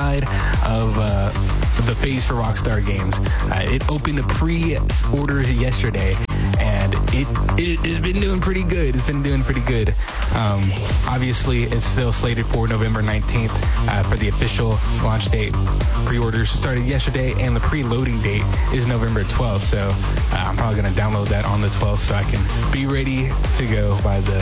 side of the phase for Rockstar Games. It opened pre-orders yesterday, and it has been doing pretty good. It's been doing pretty good. Obviously, it's still slated for November 19th for the official launch date. Pre-orders started yesterday, and the pre-loading date is November 12th. So I'm probably going to download that on the 12th so I can be ready to go by the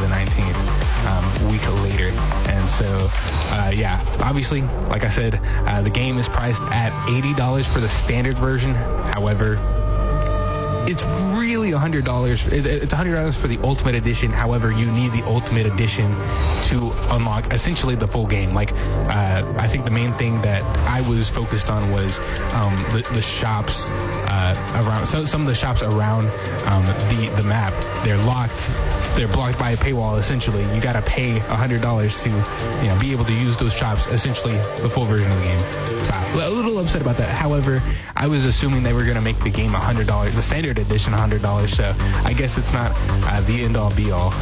19th, a week later. And so, yeah, obviously, like I said, the game is priced at $80 for the standard version. However, it's really $100. It's $100 for the Ultimate Edition. However, you need the Ultimate Edition to unlock essentially the full game. Like, I think the main thing that I was focused on was the shops around. So some of the shops around the map, they're locked. They're blocked by a paywall. Essentially, you got to pay $100 to be able to use those shops. Essentially, the full version of the game. So I'm a little upset about that. However, I was assuming they were going to make the game $100, the standard edition $100. So I guess it's not the end-all be-all.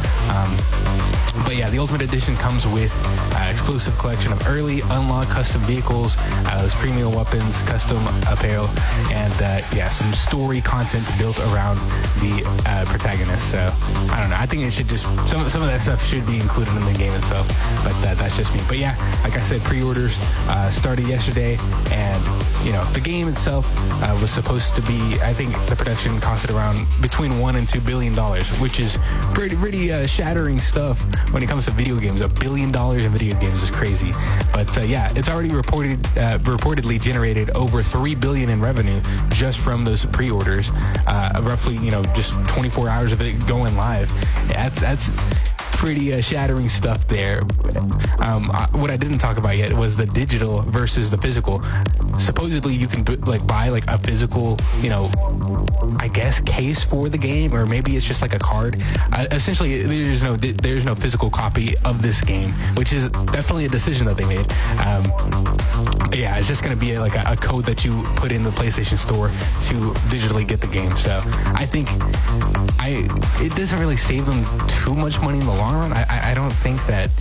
But yeah, the Ultimate Edition comes with exclusive collection of early unlock custom vehicles, those premium weapons, custom apparel, and yeah, some story content built around the protagonist. So I don't know. I think it should just some of that stuff should be included in the game itself. But that's just me. But yeah, like I said, pre-orders started yesterday, and the game itself was supposed to be. I think the production costed around between $1 and $2 billion, which is pretty shattering stuff when it comes to video games. $1 billion in video games is crazy. But yeah, it's already reportedly generated over $3 billion in revenue just from those pre-orders. Roughly, just 24 hours of it going live. That's pretty shattering stuff there. What I didn't talk about yet was the digital versus the physical. Supposedly you can buy a physical, I guess case for the game, or maybe it's just like a card. Essentially, there's no physical copy of this game, which is definitely a decision that they made. Yeah, it's just going to be a code that you put in the PlayStation Store to digitally get the game. So I think it doesn't really save them too much money in the long run. I don't think that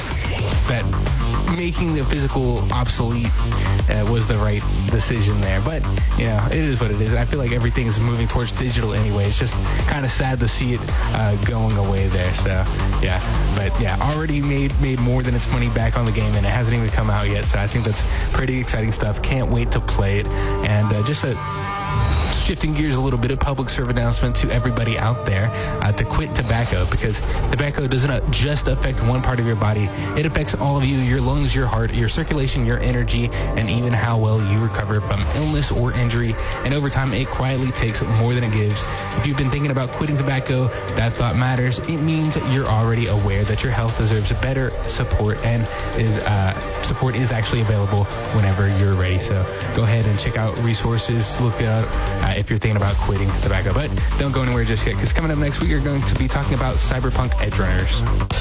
that making the physical obsolete was the right decision there. But it is what it is. I feel like everything is moving towards digital anyway. It's just kind of sad to see it going away there. So yeah, but yeah, already made more than its money back on the game, and it hasn't even come out yet. So I think that's pretty exciting stuff. Can't wait to play it. And shifting gears a little bit, a public service announcement to everybody out there to quit tobacco, because tobacco doesn't just affect one part of your body. It affects all of you, your lungs, your heart, your circulation, your energy, and even how well you recover from illness or injury. And over time, it quietly takes more than it gives. If you've been thinking about quitting tobacco, that thought matters. It means you're already aware that your health deserves better support, and support is actually available whenever you're ready. So go ahead and check out resources, look it up if you're thinking about quitting tobacco. But don't go anywhere just yet, because coming up next week, we're going to be talking about Cyberpunk Edgerunners.